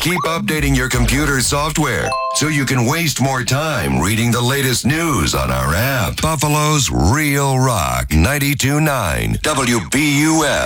Keep updating your computer software so you can waste more time reading the latest news on our app. Buffalo's Real Rock 92.9 WBUF.